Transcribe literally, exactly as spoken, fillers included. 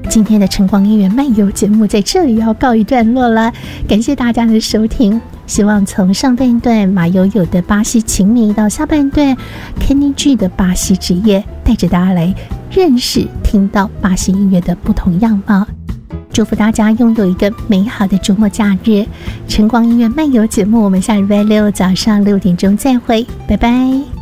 今天的晨光音乐漫游节目在这里要告一段落了，感谢大家的收听。希望从上半段马友友的巴西情迷到下半段 Kenny G 的巴西之夜，带着大家来认识听到巴西音乐的不同样貌。祝福大家拥有一个美好的周末假日。晨光音乐漫游节目，我们下礼拜六早上六点钟再会，拜拜。